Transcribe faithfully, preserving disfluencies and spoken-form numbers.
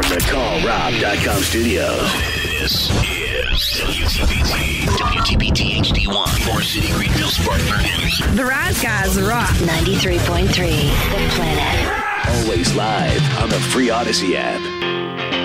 from the Call Rob dot com studios. This is W T B T, W T B T H D one, Forest City, Greenville, Spartanburg. The Rise Guys rock. ninety-three point three, The Planet. Always live on the free Odyssey app.